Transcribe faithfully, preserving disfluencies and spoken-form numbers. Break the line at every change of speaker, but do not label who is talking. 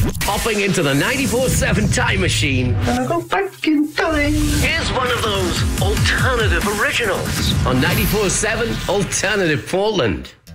Popping into the ninety-four seven time machine.
And I go back in time.
Here's one of those alternative originals on ninety-four seven Alternative Portland.